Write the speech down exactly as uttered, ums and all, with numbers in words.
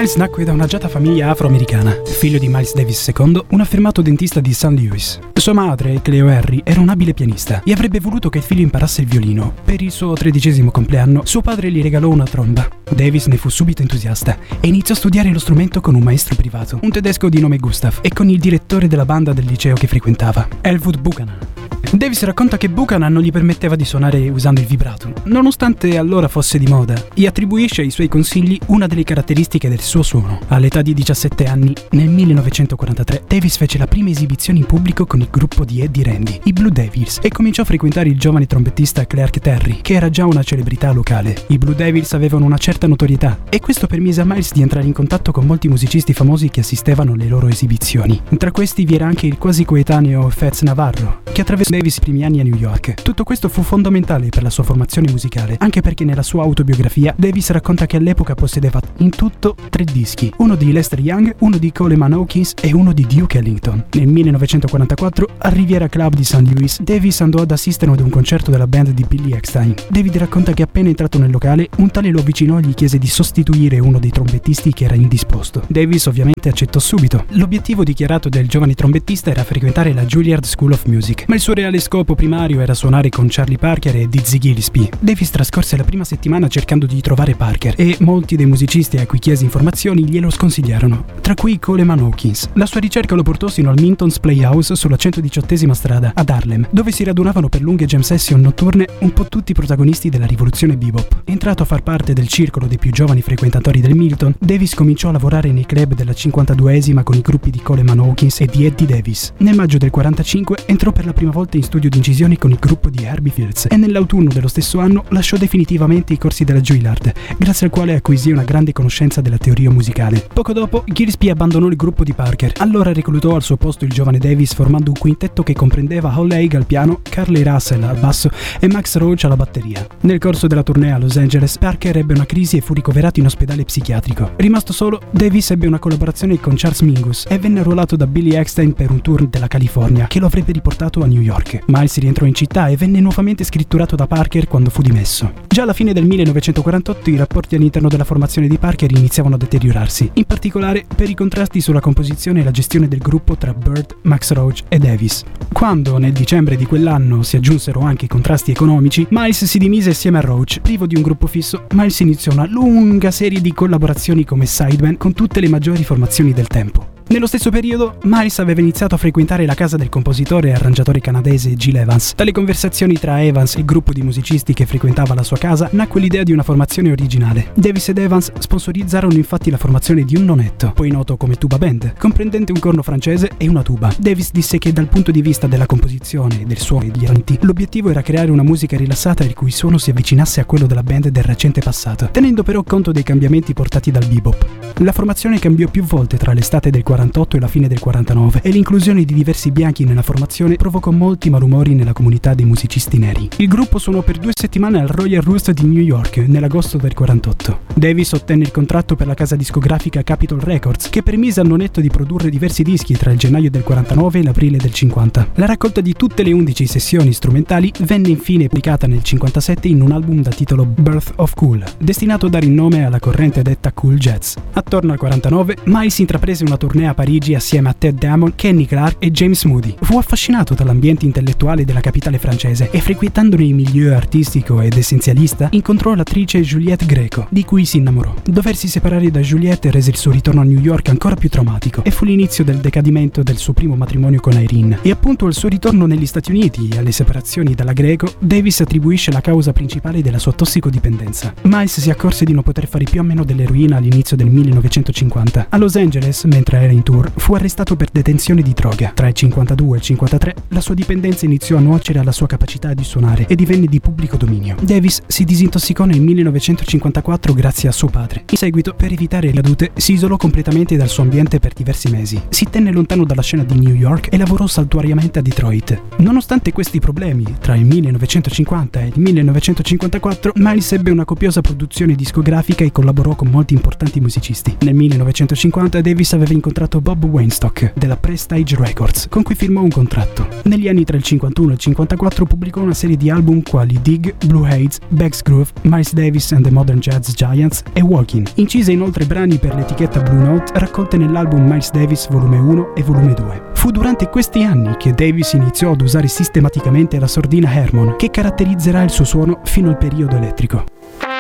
Miles nacque da un'agiata famiglia afroamericana, figlio di Miles Davis secondo, un affermato dentista di Saint Louis. Sua madre, Cleo Harry, era un abile pianista e avrebbe voluto che il figlio imparasse il violino. Per il suo tredicesimo compleanno, suo padre gli regalò una tromba. Davis ne fu subito entusiasta e iniziò a studiare lo strumento con un maestro privato, un tedesco di nome Gustav, e con il direttore della banda del liceo che frequentava, Elwood Buchanan. Davis racconta che Buchanan non gli permetteva di suonare usando il vibrato, nonostante allora fosse di moda, e attribuisce ai suoi consigli una delle caratteristiche del suo suono. All'età di diciassette anni, nel millenovecentoquarantatré, Davis fece la prima esibizione in pubblico con il gruppo di Eddie Randy, i Blue Devils, e cominciò a frequentare il giovane trombettista Clark Terry, che era già una celebrità locale. I Blue Devils avevano una certa notorietà, e questo permise a Miles di entrare in contatto con molti musicisti famosi che assistevano alle loro esibizioni. Tra questi vi era anche il quasi coetaneo Fats Navarro, che attraversò Davis i primi anni a New York. Tutto questo fu fondamentale per la sua formazione musicale, anche perché nella sua autobiografia Davis racconta che all'epoca possedeva in tutto tre dischi, uno di Lester Young, uno di Coleman Hawkins e uno di Duke Ellington. Nel millenovecentoquarantaquattro, al Riviera Club di Saint Louis, Davis andò ad assistere ad un concerto della band di Billy Eckstine. David racconta che appena entrato nel locale, un tale lo avvicinò e gli chiese di sostituire uno dei trombettisti che era indisposto. Davis ovviamente accettò subito. L'obiettivo dichiarato del giovane trombettista era frequentare la Juilliard School of Music, ma il suo reale scopo primario era suonare con Charlie Parker e Dizzy Gillespie. Davis trascorse la prima settimana cercando di trovare Parker e molti dei musicisti a cui chiese informazioni glielo sconsigliarono, tra cui Coleman Hawkins. La sua ricerca lo portò sino al Minton's Playhouse sulla centodiciottesima strada ad Harlem, dove si radunavano per lunghe jam session notturne un po' tutti i protagonisti della rivoluzione bebop. Entrato a far parte del circolo dei più giovani frequentatori del Milton, Davis cominciò a lavorare nei club della cinquantaduesima con i gruppi di Coleman Hawkins e di Eddie Davis. Nel maggio del quarantacinque entrò per la prima volta in studio di incisioni con il gruppo di Herbie Fields e nell'autunno dello stesso anno lasciò definitivamente i corsi della Juilliard, grazie al quale acquisì una grande conoscenza della teoria musicale. Poco dopo, Gillespie abbandonò il gruppo di Parker. Allora reclutò al suo posto il giovane Davis formando un quintetto che comprendeva Hal Haig al piano, Carly Russell al basso e Max Roach alla batteria. Nel corso della tournée a Los Angeles, Parker ebbe una crisi e fu ricoverato in ospedale psichiatrico. Rimasto solo, Davis ebbe una collaborazione con Charles Mingus e venne arruolato da Billy Eckstine per un tour della California che lo avrebbe riportato a New York. Miles rientrò in città e venne nuovamente scritturato da Parker quando fu dimesso. Già alla fine del millenovecentoquarantotto i rapporti all'interno della formazione di Parker iniziavano a deteriorarsi, in particolare per i contrasti sulla composizione e la gestione del gruppo tra Bird, Max Roach e Davis. Quando nel dicembre di quell'anno si aggiunsero anche i contrasti economici, Miles si dimise insieme a Roach. Privo di un gruppo fisso, Miles iniziò una lunga serie di collaborazioni come sideman con tutte le maggiori formazioni del tempo. Nello stesso periodo, Miles aveva iniziato a frequentare la casa del compositore e arrangiatore canadese Gil Evans. Dalle conversazioni tra Evans e il gruppo di musicisti che frequentava la sua casa nacque l'idea di una formazione originale. Davis ed Evans sponsorizzarono infatti la formazione di un nonetto, poi noto come tuba band, comprendente un corno francese e una tuba. Davis disse che dal punto di vista della composizione e del suono degli arrangi, l'obiettivo era creare una musica rilassata il cui suono si avvicinasse a quello della band del recente passato, tenendo però conto dei cambiamenti portati dal bebop. La formazione cambiò più volte tra l'estate del quarantotto e la fine del quarantanove, e l'inclusione di diversi bianchi nella formazione provocò molti malumori nella comunità dei musicisti neri. Il gruppo suonò per due settimane al Royal Roost di New York nell'agosto del quarantotto. Davis ottenne il contratto per la casa discografica Capitol Records, che permise al nonetto di produrre diversi dischi tra il gennaio del quarantanove e l'aprile del cinquanta. La raccolta di tutte le undici sessioni strumentali venne infine pubblicata nel cinquantasette in un album dal titolo Birth of Cool, destinato a dare il nome alla corrente detta Cool Jazz. Attorno al quarantanove, Miles intraprese una tournée a Parigi assieme a Ted Damon, Kenny Clark e James Moody. Fu affascinato dall'ambiente intellettuale della capitale francese e, frequentandone il milieu artistico ed essenzialista, incontrò l'attrice Juliette Greco, di cui si innamorò. Doversi separare da Juliette rese il suo ritorno a New York ancora più traumatico e fu l'inizio del decadimento del suo primo matrimonio con Irene. E appunto al suo ritorno negli Stati Uniti e alle separazioni dalla Greco, Davis attribuisce la causa principale della sua tossicodipendenza. Miles si accorse di non poter fare più a meno dell'eroina all'inizio del millenovecentocinquanta. A Los Angeles, mentre era in tour, fu arrestato per detenzione di droga. Tra il cinquantadue e il cinquantatré, la sua dipendenza iniziò a nuocere alla sua capacità di suonare e divenne di pubblico dominio. Davis si disintossicò nel millenovecentocinquantaquattro grazie a suo padre. In seguito, per evitare ricadute, si isolò completamente dal suo ambiente per diversi mesi. Si tenne lontano dalla scena di New York e lavorò saltuariamente a Detroit. Nonostante questi problemi, tra il millenovecentocinquanta e il millenovecentocinquantaquattro, Miles ebbe una copiosa produzione discografica e collaborò con molti importanti musicisti. Nel millenovecentocinquanta Davis aveva incontrato incontrato Bob Weinstock della Prestige Records, con cui firmò un contratto. Negli anni tra il cinquantuno e il cinquantaquattro pubblicò una serie di album quali Dig, Blue Haze, Beck's Groove, Miles Davis and the Modern Jazz Giants e Walking. Incise inoltre brani per l'etichetta Blue Note raccolte nell'album Miles Davis volume uno e volume due. Fu durante questi anni che Davis iniziò ad usare sistematicamente la sordina Harmon, che caratterizzerà il suo suono fino al periodo elettrico.